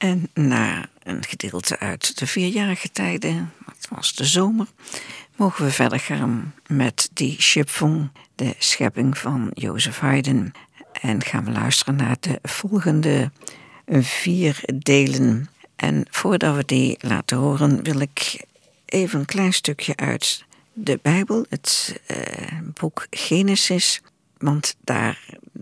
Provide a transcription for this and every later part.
En na een gedeelte uit de 4-jarige tijden, dat was de zomer, mogen we verder gaan met die Schöpfung, de schepping van Joseph Haydn. En gaan we luisteren naar de volgende 4 delen. En voordat we die laten horen, wil ik even een klein stukje uit de Bijbel, het boek Genesis. Want daar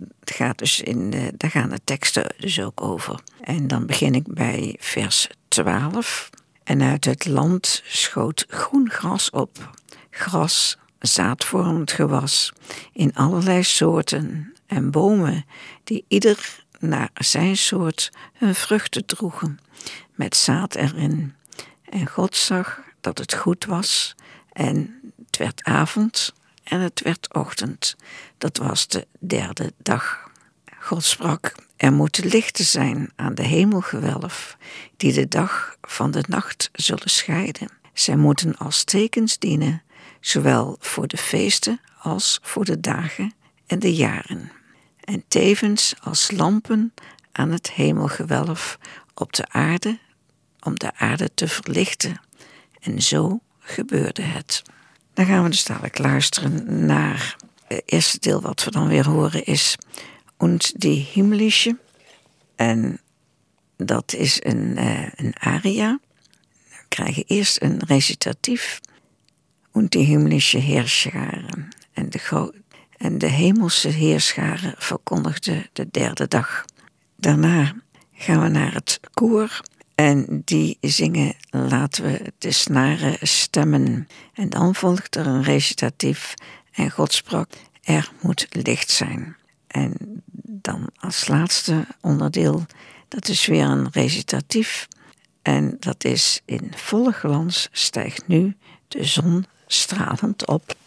gaan de teksten dus ook over. En dan begin ik bij vers 12. En uit het land schoot groen gras op. Gras, zaadvormend gewas, in allerlei soorten. En bomen die ieder naar zijn soort hun vruchten droegen, met zaad erin. En God zag dat het goed was. En het werd avond en het werd ochtend. Dat was de 3e dag. God sprak: er moeten lichten zijn aan de hemelgewelf, die de dag van de nacht zullen scheiden. Zij moeten als tekens dienen, zowel voor de feesten als voor de dagen en de jaren. En tevens als lampen aan het hemelgewelf op de aarde, om de aarde te verlichten. En zo gebeurde het. Dan gaan we dus dadelijk luisteren naar het eerste deel wat we dan weer horen is Und die Himmlische. En dat is een aria. We krijgen eerst een recitatief. Und die Himmlische Heerscharen. En de hemelse heerscharen verkondigde de 3e dag. Daarna gaan we naar het koor. En die zingen: laten we de snaren stemmen. En dan volgt er een recitatief. En God sprak: er moet licht zijn. En dan als laatste onderdeel, dat is weer een recitatief. En dat is: in volle glans stijgt nu de zon stralend op.